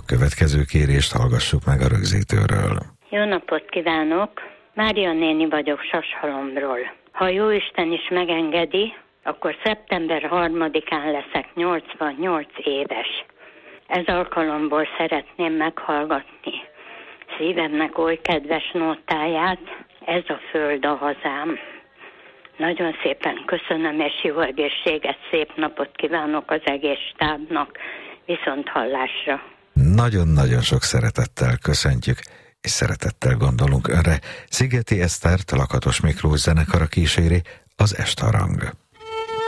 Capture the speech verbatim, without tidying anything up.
Következő kérést hallgassuk meg a rögzítőről. Jó napot kívánok! Mária néni vagyok Sashalomról. Ha Jóisten is megengedi, akkor szeptember harmadikán leszek nyolcvannyolc éves. Ez alkalomból szeretném meghallgatni szívemnek oly kedves nótáját, Ez a föld a hazám. Nagyon szépen köszönöm, és jó egészséget, szép napot kívánok az egész stábnak. Viszont hallásra. Nagyon-nagyon sok szeretettel köszöntjük, és szeretettel gondolunk önre. Szigeti Esztert, Lakatos Miklós zenekara kíséri az Estharang.